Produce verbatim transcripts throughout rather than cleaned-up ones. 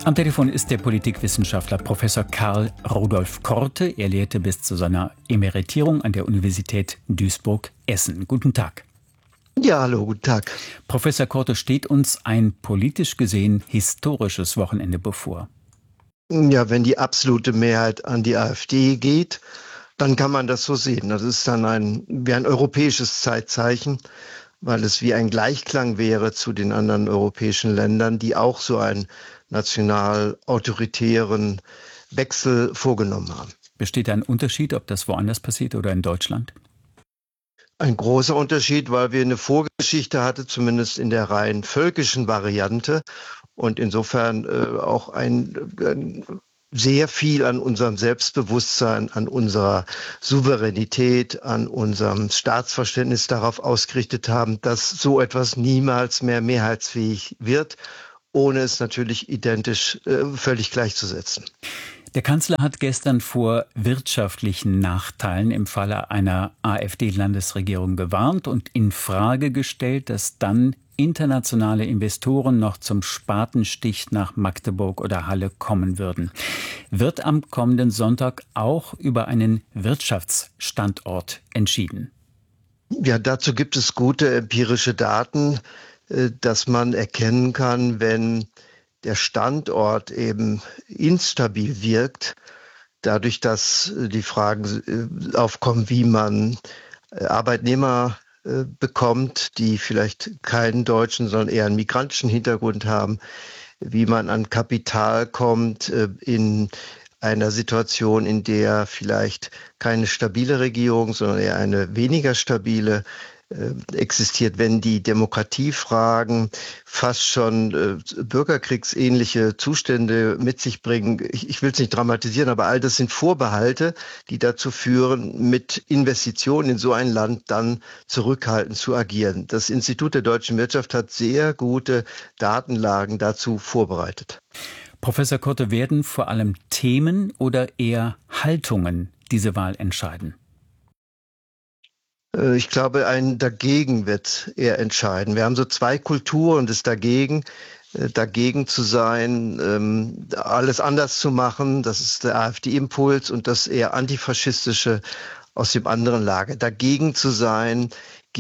Am Telefon ist der Politikwissenschaftler Professor Karl Rudolf Korte. Er lehrte bis zu seiner Emeritierung an der Universität Duisburg-Essen. Guten Tag. Ja, hallo, guten Tag. Professor Korte, steht uns ein politisch gesehen historisches Wochenende bevor? Ja, wenn die absolute Mehrheit an die AfD geht, dann kann man das so sehen. Das ist dann ein, wie ein europäisches Zeitzeichen, weil es wie ein Gleichklang wäre zu den anderen europäischen Ländern, die auch so einen national-autoritären Wechsel vorgenommen haben. Besteht ein Unterschied, ob das woanders passiert oder in Deutschland? Ein großer Unterschied, weil wir eine Vorgeschichte hatten, zumindest in der rein völkischen Variante. Und insofern äh, auch ein, ein sehr viel an unserem Selbstbewusstsein, an unserer Souveränität, an unserem Staatsverständnis darauf ausgerichtet haben, dass so etwas niemals mehr mehrheitsfähig wird, ohne es natürlich identisch äh, völlig gleichzusetzen. Der Kanzler hat gestern vor wirtschaftlichen Nachteilen im Falle einer AfD-Landesregierung gewarnt und in Frage gestellt, dass dann internationale Investoren noch zum Spatenstich nach Magdeburg oder Halle kommen würden. Wird am kommenden Sonntag auch über einen Wirtschaftsstandort entschieden? Ja, dazu gibt es gute empirische Daten, dass man erkennen kann, wenn der Standort eben instabil wirkt, dadurch, dass die Fragen aufkommen, wie man Arbeitnehmer bekommt, die vielleicht keinen deutschen, sondern eher einen migrantischen Hintergrund haben, wie man an Kapital kommt in einer Situation, in der vielleicht keine stabile Regierung, sondern eher eine weniger stabile existiert, wenn die Demokratiefragen fast schon äh, bürgerkriegsähnliche Zustände mit sich bringen. Ich, ich will es nicht dramatisieren, aber all das sind Vorbehalte, die dazu führen, mit Investitionen in so ein Land dann zurückhaltend zu agieren. Das Institut der deutschen Wirtschaft hat sehr gute Datenlagen dazu vorbereitet. Professor Korte, werden vor allem Themen oder eher Haltungen diese Wahl entscheiden? Ich glaube, ein Dagegen wird eher entscheiden. Wir haben so zwei Kulturen des Dagegen. Dagegen zu sein, alles anders zu machen, das ist der AfD-Impuls, und das eher antifaschistische aus dem anderen Lager. Dagegen zu sein,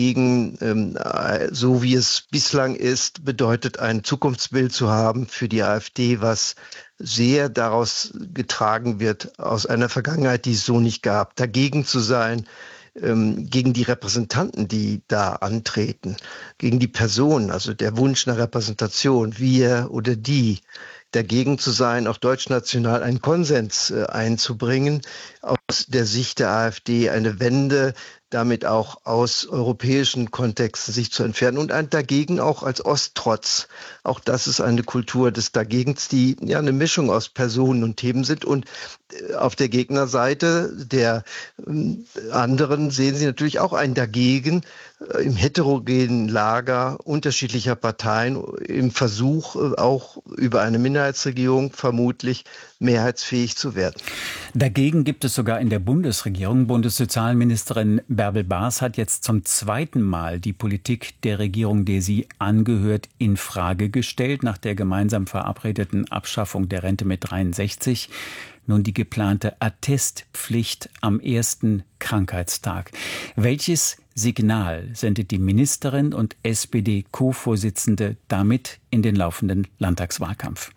gegen so wie es bislang ist, bedeutet ein Zukunftsbild zu haben für die AfD, was sehr daraus getragen wird aus einer Vergangenheit, die es so nicht gab. Dagegen zu sein, gegen die Repräsentanten, die da antreten, gegen die Personen, also der Wunsch nach Repräsentation, wir oder die, dagegen zu sein, auch deutschnational einen Konsens äh, einzubringen, aus der Sicht der AfD eine Wende, damit auch aus europäischen Kontexten sich zu entfernen und ein Dagegen auch als Osttrotz. Auch das ist eine Kultur des Dagegens, die ja eine Mischung aus Personen und Themen sind. Und auf der Gegnerseite der äh, anderen sehen Sie natürlich auch ein Dagegen äh, im heterogenen Lager unterschiedlicher Parteien im Versuch, äh, auch über eine Minderheitsregierung vermutlich mehrheitsfähig zu werden. Dagegen gibt es sogar in der Bundesregierung. Bundessozialministerin Bärbel Baas hat jetzt zum zweiten Mal die Politik der Regierung, der sie angehört, in Frage gestellt, nach der gemeinsam verabredeten Abschaffung der Rente mit dreiundsechzig. Nun die geplante Attestpflicht am ersten Krankheitstag. Welches Signal sendet die Ministerin und S P D-Co-Vorsitzende damit in den laufenden Landtagswahlkampf?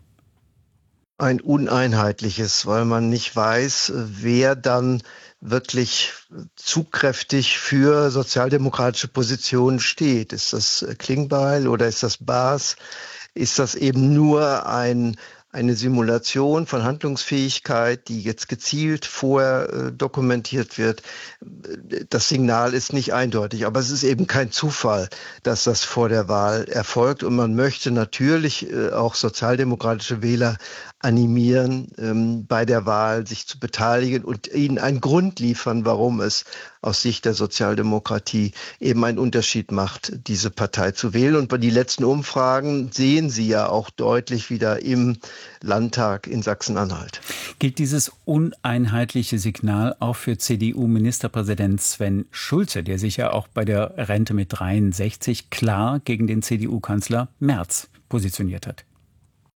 Ein uneinheitliches, weil man nicht weiß, wer dann wirklich zugkräftig für sozialdemokratische Positionen steht. Ist das Klingbeil oder ist das Baas? Ist das eben nur ein eine Simulation von Handlungsfähigkeit, die jetzt gezielt vorher äh, dokumentiert wird? Das Signal ist nicht eindeutig, aber es ist eben kein Zufall, dass das vor der Wahl erfolgt. Und man möchte natürlich äh, auch sozialdemokratische Wähler animieren, ähm, bei der Wahl sich zu beteiligen und ihnen einen Grund liefern, warum es aus Sicht der Sozialdemokratie eben einen Unterschied macht, diese Partei zu wählen. Und bei den letzten Umfragen sehen Sie ja auch deutlich wieder im Landtag in Sachsen-Anhalt. Gilt dieses uneinheitliche Signal auch für C D U-Ministerpräsident Sven Schulze, der sich ja auch bei der Rente mit dreiundsechzig klar gegen den C D U-Kanzler Merz positioniert hat?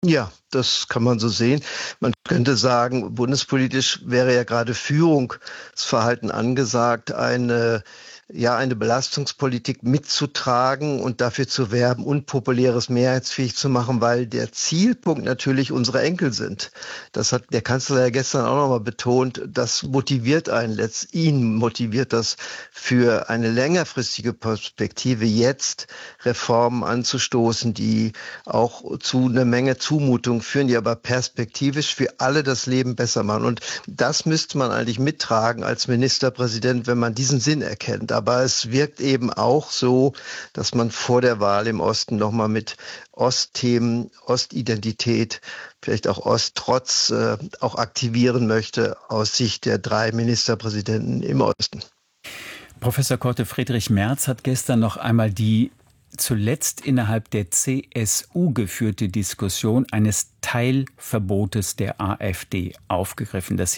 Ja, das kann man so sehen. Man könnte sagen, bundespolitisch wäre ja gerade Führungsverhalten angesagt, eine ja, eine Belastungspolitik mitzutragen und dafür zu werben, Unpopuläres mehrheitsfähig zu machen, weil der Zielpunkt natürlich unsere Enkel sind. Das hat der Kanzler ja gestern auch nochmal betont. Das motiviert einen, letzt, ihn motiviert das für eine längerfristige Perspektive, jetzt Reformen anzustoßen, die auch zu einer Menge Zumutung führen, die aber perspektivisch für alle das Leben besser machen. Und das müsste man eigentlich mittragen als Ministerpräsident, wenn man diesen Sinn erkennt. Aber es wirkt eben auch so, dass man vor der Wahl im Osten nochmal mit Ostthemen, Ostidentität, vielleicht auch Osttrotz äh, auch aktivieren möchte aus Sicht der drei Ministerpräsidenten im Osten. Professor Korte, Friedrich Merz hat gestern noch einmal die zuletzt innerhalb der C S U geführte Diskussion eines Teilverbotes der AfD aufgegriffen. Das